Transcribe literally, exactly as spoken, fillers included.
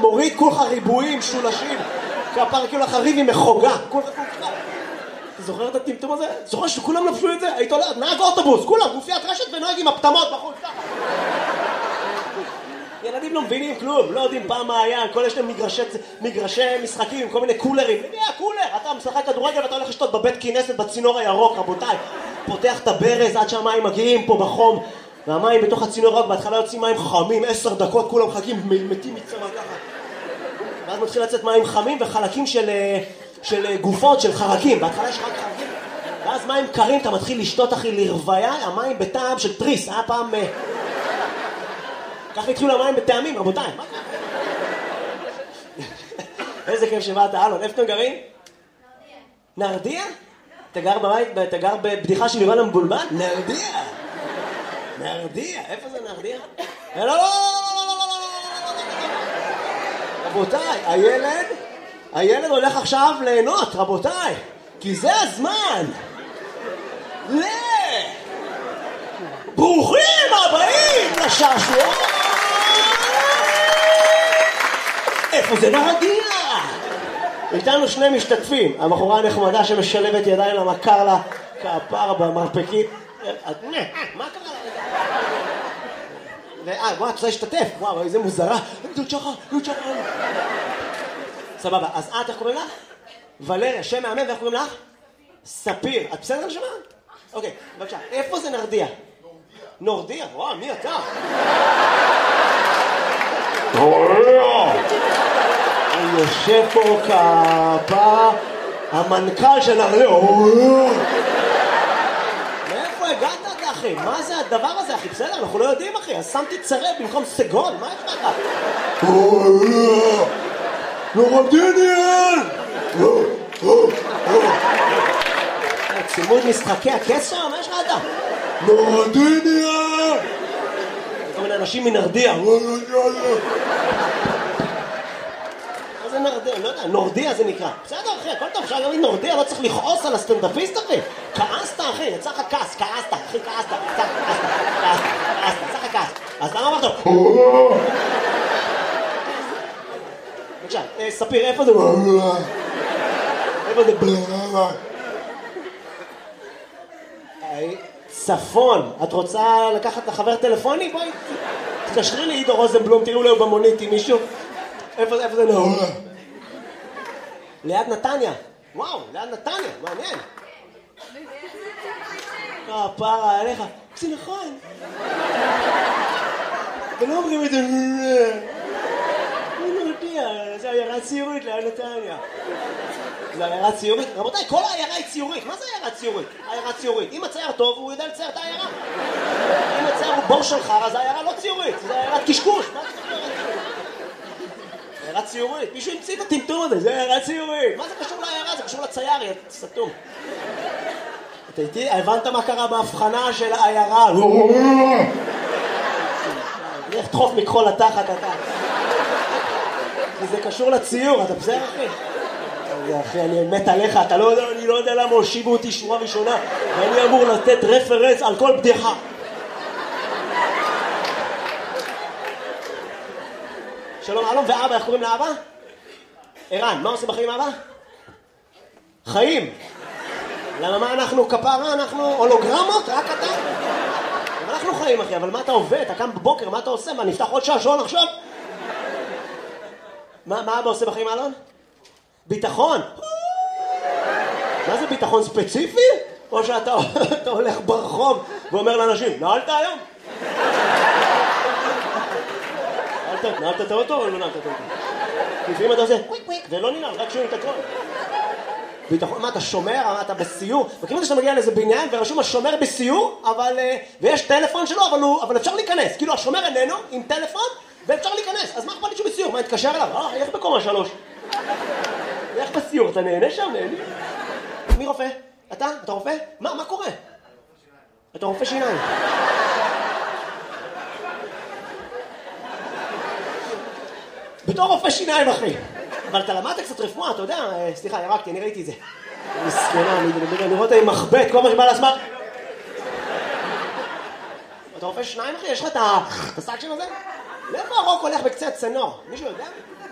מוריד כולך ריבועים, שולשים, כפר כאילו לך ריב עם מחוגה, כולך כולך. אתה זוכר את הטמטום הזה? זוכר שכולם לבשו את זה? היית עולה, נהג אוטובוס, כולם, גופיית רשת ונוהג עם הפטמות בחוץ, ככה. ילדים לא מבינים כלום, לא יודעים פעם מה היה, כל יש להם מגרשי, מגרשי משחקים, כל מיני קולרים. מי הקולר? אתה משחק כדורגל ואתה הולך לשתות בבית כנסת בצינור הירוק, רבותיי. פותח את הברז עד שהמים מגיעים פה בחום, והמים בתוך הצינור הירוק, בהתחלה יוצאים מים חמים, עשר דקות, כולם מחכים, מתים מצמא ככה. ואז מתחיל לצאת מים חמים וחלקים של, של גופות, של חרקים. בהתחלה יש רק חרקים. ואז מים קרים, אתה מתחיל לשתות אחי לרוויה, המים בטעם של טריס. היה פעם... ככה התחילו המים בטעמים, רבותיי. מה קרה? איזה כיף שבאת, אלון. איפה אתם גרים? נרדיה. נרדיה? אתה גר בבית, אתה גר בבדיחה של יובל המבולבל? נרדיה. נרדיה. איפה זה נרדיה? לא, לא, לא, לא, לא, לא, רבותיי, הילד, הילד הולך עכשיו ליהנות, רבותיי. כי זה הזמן. ל... ברוכים הבאים לשעשוע. איפה זה נרדיה? איתנו שני משתתפים, הבחורה הנחמדה שמשלבת ידיים למכר לה כפר במרפקית. מה קרה לה? אה, בוא, את רוצה להשתתף? וואו, איזה מוזרה. דוד שחר, דוד שחר. סבבה, אז את, איך קוראים לך? ולריה, שם מאמן, ואיך קוראים לך? ספיר. את בסדר לשמה? אוקיי, בבקשה. איפה זה נרדיה? נורדיה. וואו, מי אתה? אני יושב פה כפה, המנכ"ל של נרדיה. מאיפה הגעת אתה, אחי? מה זה הדבר הזה, אחי? בסדר, אנחנו לא יודעים, אחי. אז שמתי צרב במקום סגול. מה יש לך? נורדיניאן! צילמו את משחקי הכס שם? מה יש לך אתה? נורדיניאן! כל מיני אנשים מנרדיה. מה זה נרדיה? לא יודע, נורדיה זה נקרא. בסדר אחי, הכל טוב, אפשר להגיד נורדיה, לא צריך לכעוס על הסטנדאפיסט אחי. כעסת אחי, יצא לך כעס, כעסת, אחי כעסת, כעסת, כעסת, כעסת, יצא לך כעס. אז למה אמרת? בבקשה, ספיר, איפה זה? איפה זה? צפון, את רוצה לקחת לחבר טלפוני? בואי, תקשרי לי עידו רוזנבלום, תראו לו במונית עם מישהו. איפה זה נהור? ליד נתניה. וואו, ליד נתניה, מעניין. הפרה עליך. זה נכון. ולא אומרים את זה. אני לא יודע, זה עיירה ציורית ליד נתניה. זה עיירה ציורית? רבותיי, כל העיירה היא ציורית. מה זה עיירה ציורית? עיירה ציורית. אם הצייר טוב, הוא יודע לצייר את העיירה. אם הצייר הוא בור שלך, אז העיירה לא ציורית. זה עיירת קשקוש. מה זה עיירה ציורית? עיירה ציורית. מישהו המציא את הטמטום הזה. זה עיירה ציורית. מה זה קשור לעיירה? זה קשור לצייר, יא סתום. אתה איתי? הבנת מה קרה בהבחנה של העיירה? איך תחוף מכחול לתחת אתה. זה קשור לציור, אתה בסדר אחי? אחי, אני מת עליך, אתה לא יודע, אני לא יודע למה הושיבו אותי שורה ראשונה ואני אמור לתת רפרנס על כל בדיחה. שלום, אלון ואבא, איך קוראים לאבא? ערן, מה עושה בחיים אבא? חיים. למה מה אנחנו כפרה? אנחנו הולוגרמות? רק אתה? אבל אנחנו חיים אחי, אבל מה אתה עובד? אתה קם בבוקר, מה אתה עושה? מה, נפתח עוד שעשון עכשיו? מה, מה אבא עושה בחיים אלון? ביטחון. מה זה ביטחון ספציפי? או שאתה אתה הולך ברחוב ואומר לאנשים, נעלת היום? נעלת, נעלת את האוטו או לא נעלת את האוטו? לפעמים אתה עושה קוויק קוויק ולא ננעל, רק שומעים את הכל. ביטחון, מה אתה שומר? מה אתה בסיור? וכמעט שאתה מגיע לאיזה בניין ורשום השומר בסיור, אבל, ויש טלפון שלו, אבל, הוא, אבל אפשר להיכנס. כאילו השומר איננו עם טלפון ואפשר להיכנס. אז מה אכפת לי שהוא בסיור? מה, התקשר אליו? אה, איך בקומה שלוש? איך בסיור? אתה נהנה שם? נהנה? מי רופא? אתה? אתה רופא? מה? מה קורה? אתה רופא שיניים. בתור רופא שיניים, אחי. אבל אתה למדת קצת רפואה, אתה יודע? סליחה, ירקתי, אני ראיתי את זה. מסכנה, אני רואה אותה עם מחבט, כל מה שבא לעצמה. אתה רופא שיניים, אחי? יש לך את הסאקשן הזה? לאיפה הרוק הולך בקצה הצנור? מישהו יודע?